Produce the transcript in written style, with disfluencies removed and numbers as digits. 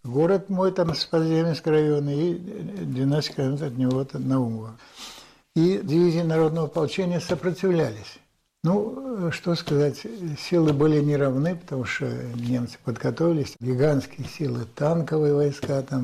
Город мой там Спасдемский район и 12 километров от него Наумово. И дивизии народного ополчения сопротивлялись. Ну, что сказать, силы были неравны, потому что немцы подготовились, гигантские силы, танковые войска там,